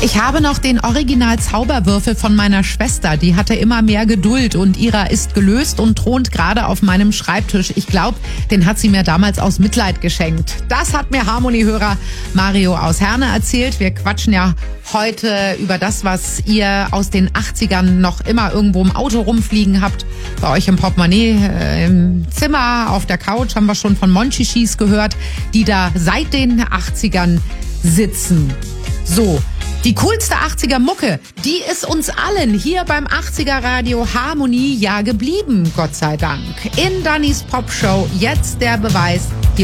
Ich habe noch den Original-Zauberwürfel von meiner Schwester. Die hatte immer mehr Geduld und ihrer ist gelöst und thront gerade auf meinem Schreibtisch. Ich glaube, den hat sie mir damals aus Mitleid geschenkt. Das hat mir Harmony-Hörer Mario aus Herne erzählt. Wir quatschen ja heute über das, was ihr aus den 80ern noch immer irgendwo im Auto rumfliegen habt. Bei euch im Portemonnaie, im Zimmer, auf der Couch haben wir schon von Monchichis gehört, die da seit den 80ern sitzen. So. Die coolste 80er-Mucke, die ist uns allen hier beim 80er-Radio Harmony ja geblieben, Gott sei Dank. In Dannys Popshow jetzt der Beweis.